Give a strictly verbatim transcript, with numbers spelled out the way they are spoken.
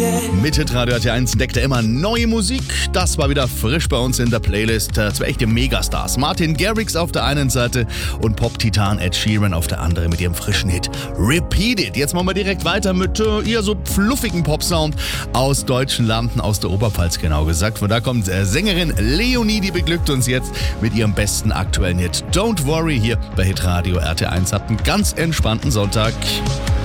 Mit Hitradio R T eins entdeckt er immer neue Musik. Das war wieder frisch bei uns in der Playlist. Zwei echte Megastars. Martin Garrix auf der einen Seite und Pop-Titan Ed Sheeran auf der anderen mit ihrem frischen Hit Repeat It. Jetzt machen wir direkt weiter mit äh, eher so fluffigen Pop-Sound aus deutschen Landen, aus der Oberpfalz genau gesagt. Von da kommt äh, Sängerin Leonie, die beglückt uns jetzt mit ihrem besten aktuellen Hit Don't Worry hier bei Hitradio R T eins. Habt einen ganz entspannten Sonntag.